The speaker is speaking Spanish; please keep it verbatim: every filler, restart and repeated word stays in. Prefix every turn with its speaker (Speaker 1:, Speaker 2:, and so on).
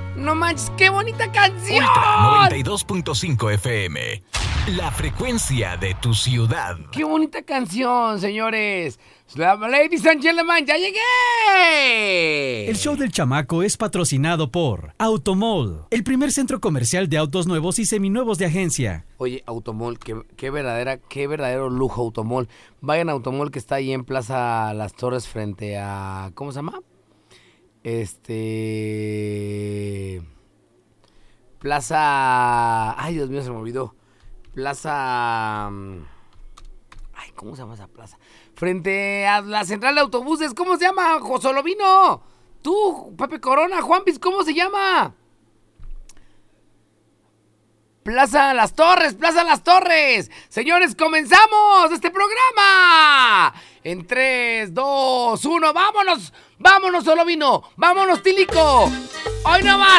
Speaker 1: No manches, qué bonita canción.
Speaker 2: Ultra noventa y dos punto cinco F M. La frecuencia de tu ciudad.
Speaker 1: Qué bonita canción, señores. Ladies and gentlemen, ¡ya llegué!
Speaker 3: El show del chamaco es patrocinado por Automall, el primer centro comercial de autos nuevos y seminuevos de agencia.
Speaker 1: Oye, Automall, qué, qué verdadera, qué verdadero lujo Automall. Vayan a Automall, que está ahí en Plaza Las Torres frente a... ¿Cómo se llama? Este... Plaza... Ay, Dios mío, se me olvidó. Plaza... Ay, ¿cómo se llama esa plaza? Frente a la central de autobuses, ¿cómo se llama? Josolovino. Tú, Pepe Corona, Juanpis, ¿cómo se llama? Plaza Las Torres, Plaza Las Torres. Señores, comenzamos este programa. En tres, dos, uno, vámonos. Vámonos, Solovino. Vámonos, Tilico. Hoy no más.